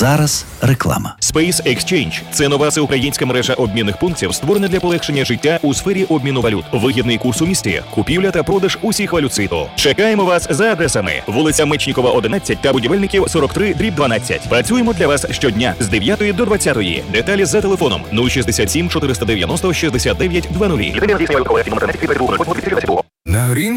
зараз реклама. Space Exchange – це нова всеукраїнська мережа обмінних пунктів, створена для полегшення життя у сфері обміну валют. Вигідний курс у місті, купівля та продаж усіх валют світу. Чекаємо вас за адресами: вулиця Мечнікова, 11 та Будівельників, 43/12. Працюємо для вас щодня з 9 до 20. Деталі за телефоном 067 490 69 00.